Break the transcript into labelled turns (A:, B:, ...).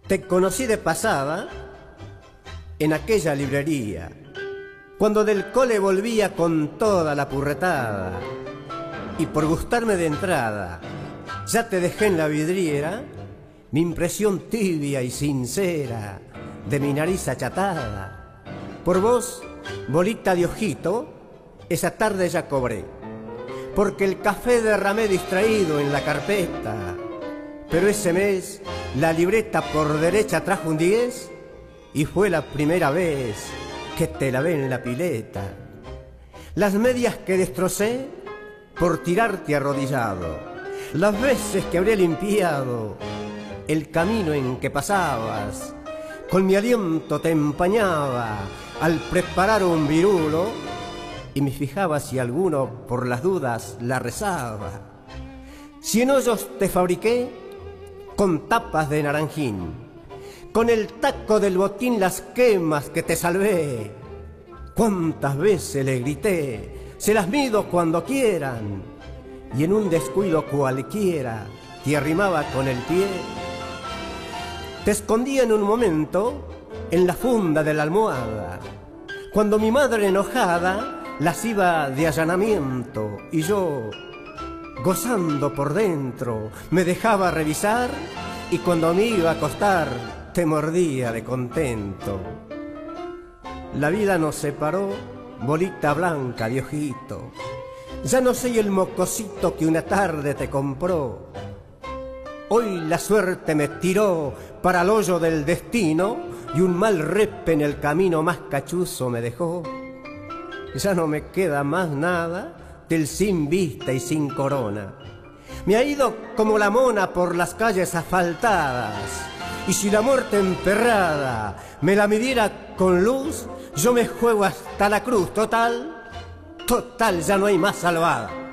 A: Te conocí de pasada en aquella librería, cuando del cole volvía con toda la purretada, y por gustarme de entrada ya te dejé en la vidriera mi impresión tibia y sincera de mi nariz achatada. Por vos, bolita de ojito, esa tarde ya cobré, porque el café derramé distraído en la carpeta. Pero ese mes la libreta por derecha trajo un 10 y fue la primera vez que te lavé en la pileta. Las medias que destrocé por tirarte arrodillado, las veces que habré limpiado el camino en que pasabas, con mi aliento te empañaba al preparar un virulo y me fijaba si alguno por las dudas la rezaba. 100 hoyos te fabriqué con tapas de naranjín, con el taco del botín las quemas que te salvé. Cuántas veces le grité, se las mido cuando quieran, y en un descuido cualquiera te arrimaba con el pie. Te escondía en un momento en la funda de la almohada, cuando mi madre enojada las iba de allanamiento, y yo, gozando por dentro, me dejaba revisar, y cuando me iba a acostar te mordía de contento. La vida nos separó, bolita blanca de ojito. Ya no soy el mocosito que una tarde te compró. Hoy la suerte me tiró para el hoyo del destino, y un mal repe en el camino más cachuzo me dejó. Ya no me queda más nada del sin vista y sin corona. Me ha ido como la mona por las calles asfaltadas, y si la muerte emperrada me la midiera con luz, yo me juego hasta la cruz. Total, ya no hay más salvada.